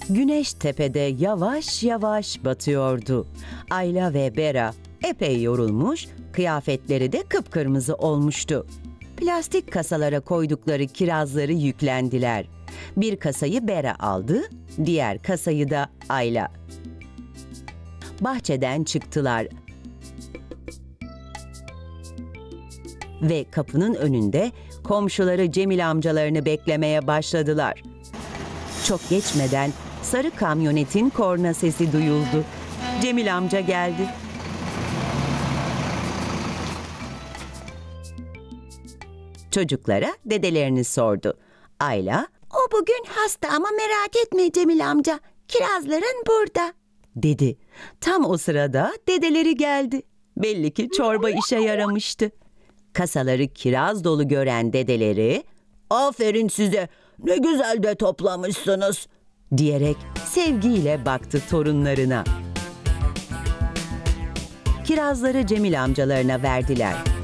Güneş tepede yavaş yavaş batıyordu. Ayla ve Bera epey yorulmuş, kıyafetleri de kıpkırmızı olmuştu. Plastik kasalara koydukları kirazları yüklendiler. Bir kasayı Bera aldı, diğer kasayı da Ayla. Bahçeden çıktılar ve kapının önünde komşuları Cemil amcalarını beklemeye başladılar. Çok geçmeden sarı kamyonetin korna sesi duyuldu. Cemil amca geldi. Çocuklara dedelerini sordu. Ayla, "O bugün hasta ama merak etme Cemil amca. Kirazların burada," dedi. Tam o sırada dedeleri geldi. Belli ki çorba işe yaramıştı. Kasaları kiraz dolu gören dedeleri, "Aferin size, ne güzel de toplamışsınız," diyerek sevgiyle baktı torunlarına. Kirazları Cemil amcalarına verdiler.